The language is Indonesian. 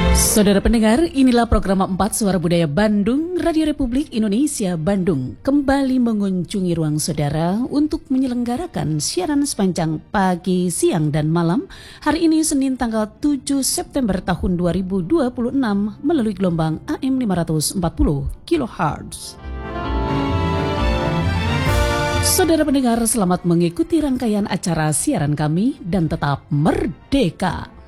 Saudara pendengar, inilah program 4 Suara Budaya Bandung, Radio Republik Indonesia Bandung kembali mengunjungi ruang saudara untuk menyelenggarakan siaran sepanjang pagi, siang, dan malam. Hari ini Senin tanggal 7 September tahun 2026 melalui gelombang AM 540 kHz. Saudara pendengar, selamat mengikuti rangkaian acara siaran kami dan tetap merdeka.